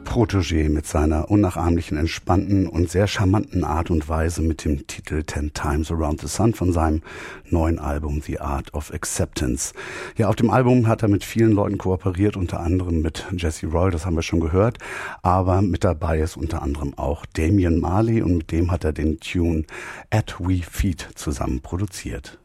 Protégé mit seiner unnachahmlichen, entspannten und sehr charmanten Art und Weise mit dem Titel 10 Times Around the Sun von seinem neuen Album The Art of Acceptance. Ja, auf dem Album hat er mit vielen Leuten kooperiert, unter anderem mit Jesse Roy, das haben wir schon gehört, aber mit dabei ist unter anderem auch Damian Marley und mit dem hat er den Tune At We Feed zusammen produziert.